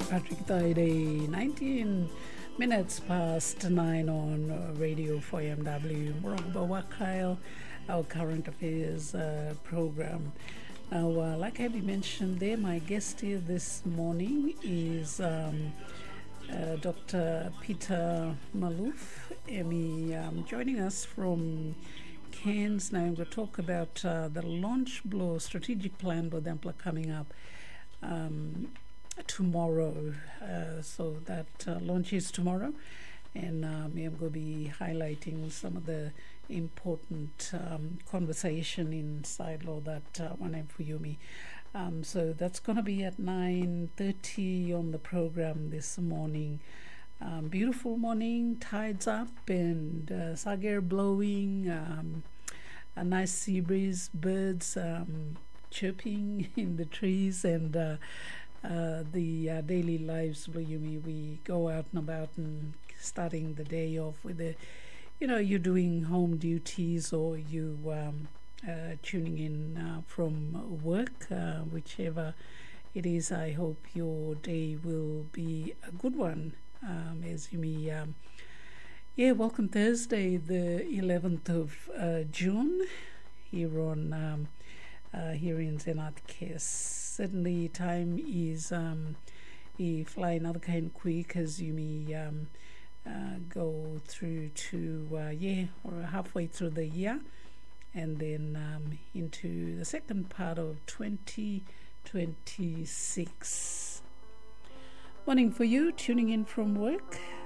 Patrick Thaide, 19 minutes past 9 on Radio 4MW, Morongba Wakile, our current affairs program. Now, like I mentioned there, my guest here this morning is Dr. Peter Malouf, ME, joining us from Cairns. Now, I'm going to talk about the Launch Blow strategic plan for Dampla coming up tomorrow. So that launch is tomorrow, and I'm going to be highlighting some of the important conversation inside law that one for Yumi. So that's going to be at 9:30 on the program this morning. Beautiful morning, tides up and sagar blowing, a nice sea breeze, birds chirping in the trees, and the daily lives. We go out and about and starting the day off with the, you're doing home duties or you tuning in from work, whichever it is. I hope your day will be a good one. As you may, welcome Thursday, the 11th of June, here on here in Zenat Case. Certainly, time is fly another kind quick as you may go through to or halfway through the year, and then into the second part of 2026. Morning for you, tuning in from work.